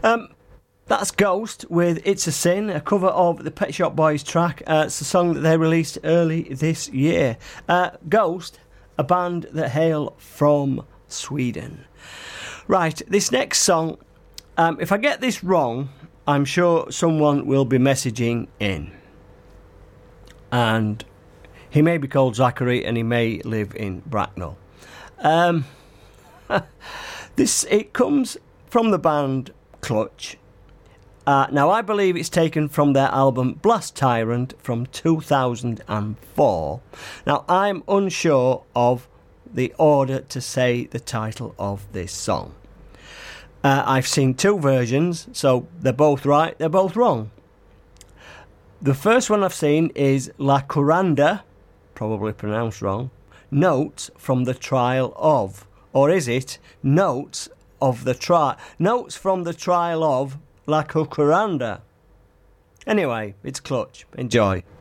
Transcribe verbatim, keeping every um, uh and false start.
Um, that's Ghost with It's a Sin, a cover of the Pet Shop Boys track. Uh, it's a song that they released early this year. Uh, Ghost, a band that hail from Sweden. Right, this next song, um, if I get this wrong, I'm sure someone will be messaging in. And he may be called Zachary and he may live in Bracknell. Um, this it comes from the band Clutch. Uh, now, I believe it's taken from their album Blast Tyrant from two thousand four. Now, I'm unsure of the order to say the title of this song. Uh, I've seen two versions, so they're both right, they're both wrong. The first one I've seen is La Curanda, probably pronounced wrong, Notes from the Trial of. Or is it Notes of the Trial? Notes from the Trial of La Curanda. Anyway, it's Clutch. Enjoy.